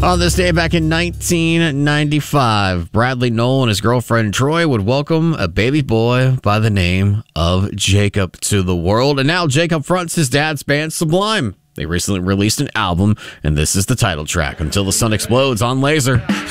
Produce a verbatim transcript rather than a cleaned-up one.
On this day back in nineteen ninety-five, Bradley Nowell and his girlfriend Troy would welcome a baby boy by the name of Jacob to the world. And now Jacob fronts his dad's band Sublime. They recently released an album, and this is the title track, Until the Sun Explodes, on Laser.